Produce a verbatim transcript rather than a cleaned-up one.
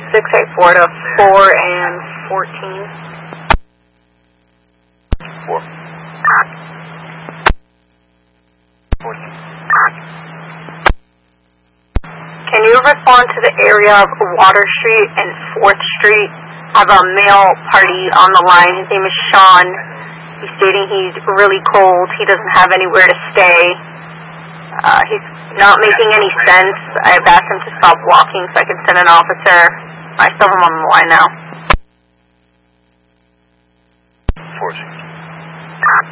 six eight four to four and fourteen. Four. Fourteen. Can you respond to the area of Water Street and fourth Street? I have a male party on the line. His name is Sean. He's stating he's really cold. He doesn't have anywhere to stay. Uh, he's not making any sense. I've asked him to stop walking so I can send an officer. I still have him on the line now. Four six.